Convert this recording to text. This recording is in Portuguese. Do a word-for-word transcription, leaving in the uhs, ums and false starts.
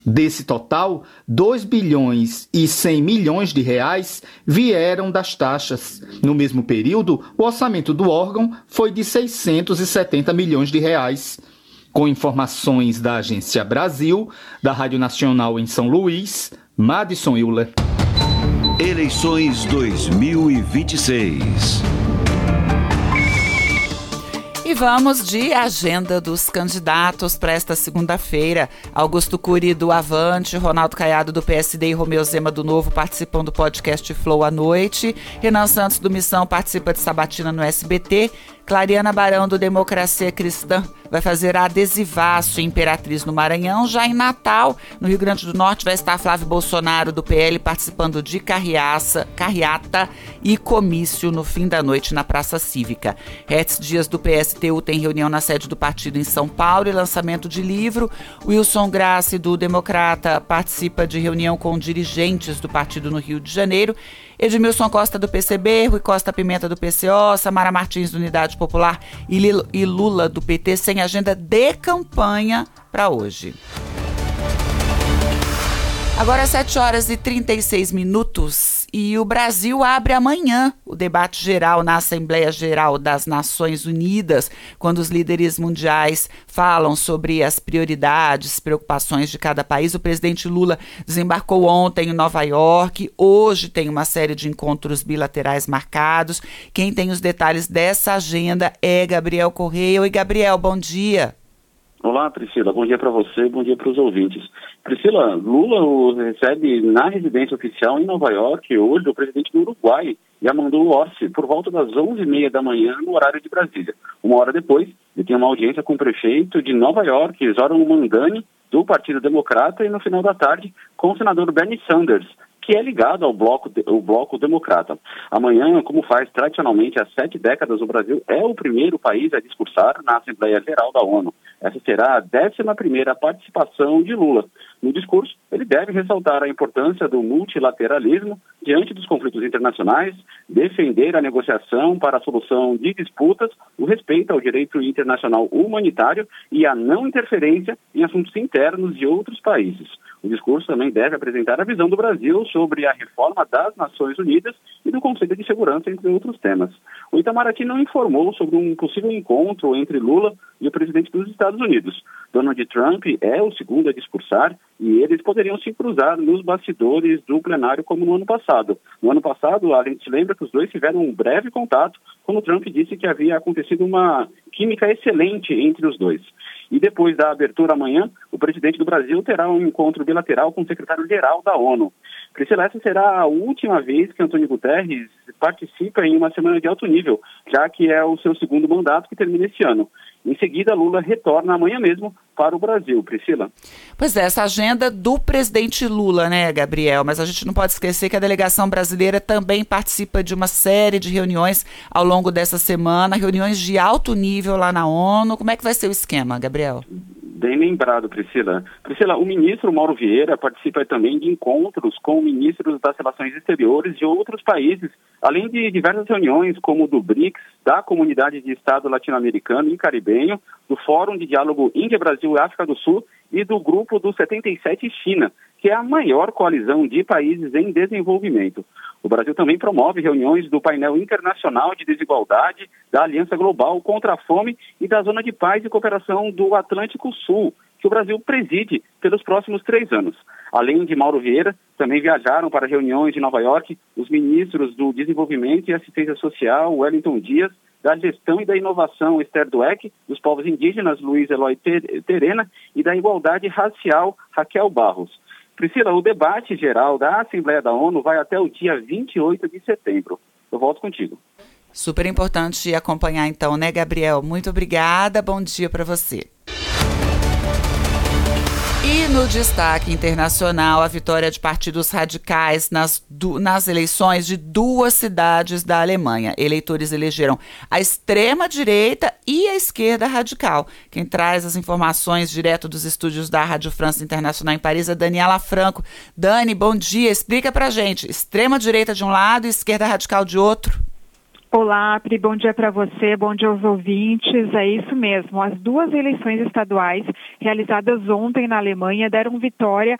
Desse total, dois bilhões e cem milhões de reais vieram das taxas. No mesmo período, o orçamento do órgão foi de seiscentos e setenta milhões de reais. Com informações da Agência Brasil, da Rádio Nacional em São Luís, Madison Euler. Eleições dois mil e vinte e seis. E vamos de agenda dos candidatos para esta segunda-feira. Augusto Cury do Avante, Ronaldo Caiado do P S D e Romeu Zema do Novo participam do podcast Flow à noite. Renan Santos do Missão participa de Sabatina no S B T. Clariana Barão do Democracia Cristã vai fazer a adesivaço em Imperatriz no Maranhão. Já em Natal, no Rio Grande do Norte, vai estar Flávio Bolsonaro do P L participando de carreaça, carreata e comício no fim da noite na Praça Cívica. Hetz Dias do P S T U tem reunião na sede do partido em São Paulo e lançamento de livro. Wilson Grassi do Democrata participa de reunião com dirigentes do partido no Rio de Janeiro. Edmilson Costa do P C B, Rui Costa Pimenta do P C O, Samara Martins do Unidade Popular e Lula do P T sem agenda de campanha para hoje. Agora sete horas e trinta e seis minutos e o Brasil abre amanhã o debate geral na Assembleia Geral das Nações Unidas, quando os líderes mundiais falam sobre as prioridades, preocupações de cada país. O presidente Lula desembarcou ontem em Nova York, hoje tem uma série de encontros bilaterais marcados. Quem tem os detalhes dessa agenda é Gabriel Correia. Oi, Gabriel, bom dia. Olá, Priscila. Bom dia para você, bom dia para os ouvintes. Priscila, Lula o recebe na residência oficial em Nova York hoje o presidente do Uruguai, Yamandu Orsi, por volta das onze e meia da manhã no horário de Brasília. Uma hora depois, ele tem uma audiência com o prefeito de Nova York, Zoran Mandani, do Partido Democrata, e no final da tarde com o senador Bernie Sanders, que é ligado ao bloco, ao bloco democrata. Amanhã, como faz tradicionalmente há sete décadas, o Brasil é o primeiro país a discursar na Assembleia Geral da ONU. Essa será a décima primeira participação de Lula. No discurso, ele deve ressaltar a importância do multilateralismo diante dos conflitos internacionais, defender a negociação para a solução de disputas, o respeito ao direito internacional humanitário e a não interferência em assuntos internos de outros países. O discurso também deve apresentar a visão do Brasil sobre a reforma das Nações Unidas e do Conselho de Segurança, entre outros temas. O Itamaraty não informou sobre um possível encontro entre Lula e o presidente dos Estados Unidos. Donald Trump é o segundo a discursar e eles poderiam se cruzar nos bastidores do plenário como no ano passado. No ano passado, a gente lembra que os dois tiveram um breve contato quando Trump disse que havia acontecido uma química excelente entre os dois. E depois da abertura amanhã, o presidente do Brasil terá um encontro bilateral com o secretário-geral da ONU. Priscila, essa será a última vez que Antônio Guterres participa em uma semana de alto nível, já que é o seu segundo mandato que termina esse ano. Em seguida, Lula retorna amanhã mesmo para o Brasil. Priscila. Pois é, essa agenda do presidente Lula, né, Gabriel? Mas a gente não pode esquecer que a delegação brasileira também participa de uma série de reuniões ao longo dessa semana, reuniões de alto nível lá na ONU. Como é que vai ser o esquema, Gabriel? Bem lembrado, Priscila. Priscila, o ministro Mauro Vieira participa também de encontros com ministros das Relações Exteriores de outros países, além de diversas reuniões como do BRICS, da Comunidade de Estado Latino-Americano e Caribenho, do Fórum de Diálogo Índia-Brasil e África do Sul e do Grupo do setenta e sete China, que é a maior coalizão de países em desenvolvimento. O Brasil também promove reuniões do Painel Internacional de Desigualdade, da Aliança Global contra a Fome e da Zona de Paz e Cooperação do Atlântico Sul, que o Brasil preside pelos próximos três anos. Além de Mauro Vieira, também viajaram para reuniões de Nova York os ministros do Desenvolvimento e Assistência Social, Wellington Dias, da Gestão e da Inovação, Esther Dweck, dos povos indígenas, Luiz Eloy Terena, e da Igualdade Racial, Raquel Barros. Priscila, o debate geral da Assembleia da ONU vai até o dia vinte e oito de setembro. Eu volto contigo. Super importante acompanhar então, né, Gabriel? Muito obrigada, bom dia para você. E no destaque internacional, a vitória de partidos radicais nas, du- nas eleições de duas cidades da Alemanha. Eleitores elegeram a extrema-direita e a esquerda radical. Quem traz as informações direto dos estúdios da Rádio França Internacional em Paris é Daniela Franco. Dani, bom dia. Explica pra gente. Extrema-direita de um lado e esquerda radical de outro. Olá, Pri, bom dia para você, bom dia aos ouvintes. É isso mesmo, as duas eleições estaduais realizadas ontem na Alemanha deram vitória